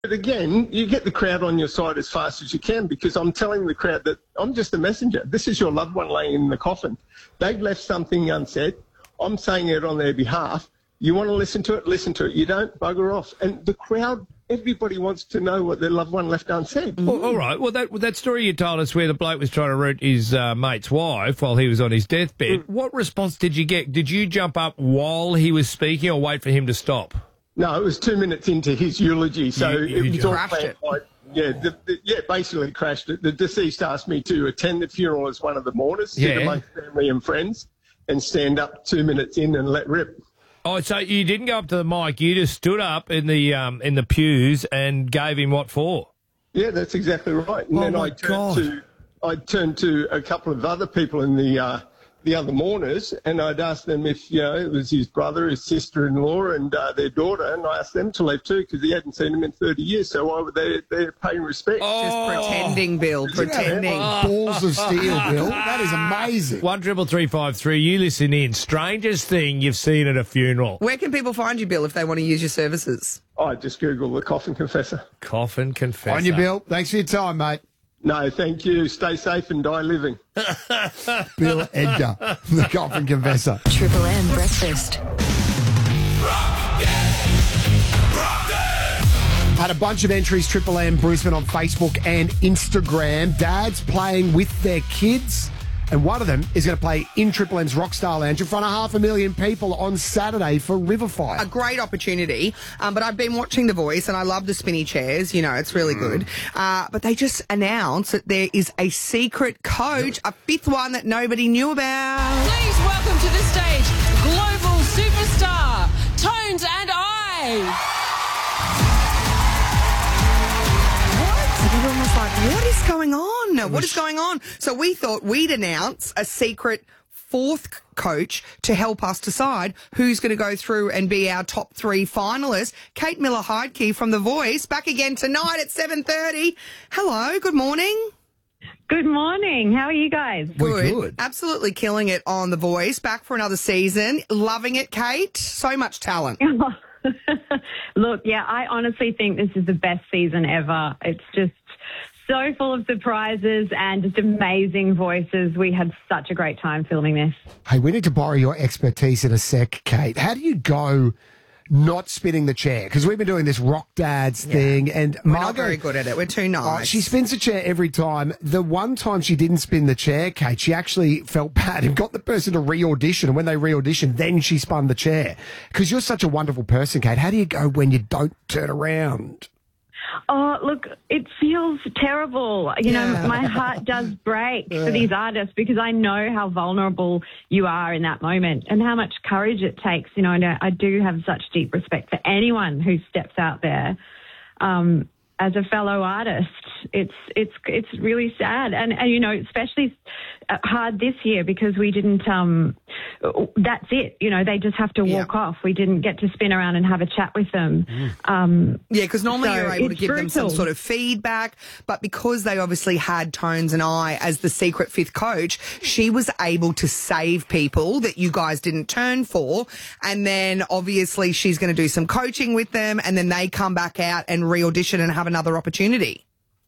But again, you get the crowd on your side as fast as you can because I'm telling the crowd that I'm just a messenger. This is your loved one laying in the coffin. They've left something unsaid. I'm saying it on their behalf. You want to listen to it, listen to it. You don't, bugger off. And the crowd, everybody wants to know what their loved one left unsaid. Well, all right. Well, that story you told us where the bloke was trying to root his mate's wife while he was on his deathbed, what response did you get? Did you jump up while he was speaking or wait for him to stop? No, it was 2 minutes into his eulogy, so it was all crashed it. Basically crashed it. The deceased asked me to attend the funeral as one of the mourners, sit amongst family and friends, and stand up 2 minutes in and let rip. Oh, so you didn't go up to the mic, you just stood up in the pews and gave him what for? Yeah, that's exactly right. And then I turned to a couple of other people in the other mourners, and I'd asked them if, it was his brother, his sister-in-law, and their daughter, and I asked them to leave too because he hadn't seen them in 30 years, so why were they paying respect? Just pretending, Bill, pretending. Balls of steel, Bill. That is amazing. 133353, you listen in. Strangest thing you've seen at a funeral. Where can people find you, Bill, if they want to use your services? I just Google the Coffin Confessor. Coffin Confessor. On you, Bill. Thanks for your time, mate. No, thank you. Stay safe and die living. Bill Edgar, the Coffin Confessor. Triple M Breakfast. Had a bunch of entries, Triple M Brisbane on Facebook and Instagram. Dads playing with their kids. And one of them is going to play in Triple M's Rockstar Lounge in front of 500,000 people on Saturday for Riverfire. A great opportunity. But I've been watching The Voice and I love the spinny chairs. It's really good. But they just announced that there is a secret coach, a fifth one that nobody knew about. Please welcome to the stage global superstar Tones and I. Everyone was like, what is going on? What is going on? So we thought we'd announce a secret fourth coach to help us decide who's going to go through and be our top three finalists. Kate Miller-Heidke from The Voice, back again tonight at 7:30. Hello, good morning. Good morning. How are you guys? We're good. Absolutely killing it on The Voice. Back for another season. Loving it, Kate. So much talent. Look, I honestly think this is the best season ever. It's just so full of surprises and just amazing voices. We had such a great time filming this. Hey, we need to borrow your expertise in a sec, Kate. How do you go not spinning the chair? Because we've been doing this Rock Dads thing, and We're Margot, not very good at it. We're too nice. she spins the chair every time. The one time she didn't spin the chair, Kate, she actually felt bad and got the person to re-audition. And when they re-auditioned, then she spun the chair. Because you're such a wonderful person, Kate. How do you go when you don't turn around? Oh, look, it feels terrible. My heart does break for these artists because I know how vulnerable you are in that moment and how much courage it takes. And I do have such deep respect for anyone who steps out there. As a fellow artist, it's really sad, and especially hard this year because we didn't. That's it. They just have to walk off. We didn't get to spin around and have a chat with them. Because normally so you're able to give them some brutal. sort of feedback, but because they obviously had Tones and I as the secret fifth coach, she was able to save people that you guys didn't turn for, and then obviously she's going to do some coaching with them, and then they come back out and re-audition and have another opportunity.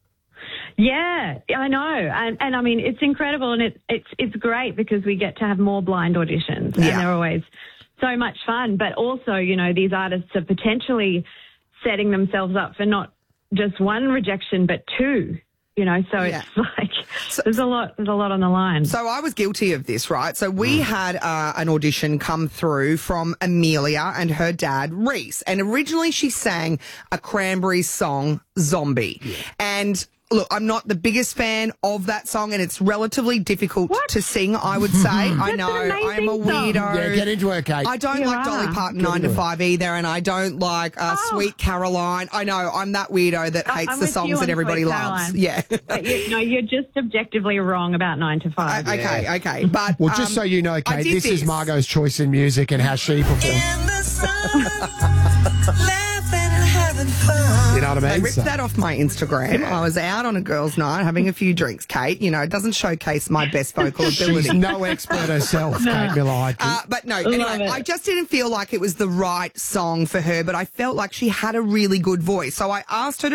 Yeah, I know. And I mean, it's incredible and it's great because we get to have more blind auditions and they're always so much fun. But also, these artists are potentially setting themselves up for not just one rejection, but two. So it's like there's a lot on the line. So I was guilty of this, right? So we had an audition come through from Amelia and her dad, Reese. And originally she sang a Cranberries song, Zombie. Yeah. And look, I'm not the biggest fan of that song, and it's relatively difficult to sing, I would say. I know, I'm a weirdo. Yeah, get into it, Kate. I don't like Dolly Parton 9 to 5 either, and I don't like Sweet Caroline. I know, I'm that weirdo that hates the songs that everybody loves. Yeah. But you're just objectively wrong about 9 to 5. Okay. But well, just so you know, Kate, this is Margot's choice in music and how she performs. In the sun, laughing and having fun. You know what I I mean? ripped that off my Instagram. I was out on a girls' night having a few drinks, Kate. You know, it doesn't showcase my best vocal ability. She's no expert herself, Kate Miller. But no, anyway, I just didn't feel like it was the right song for her, but I felt like she had a really good voice. So I asked her to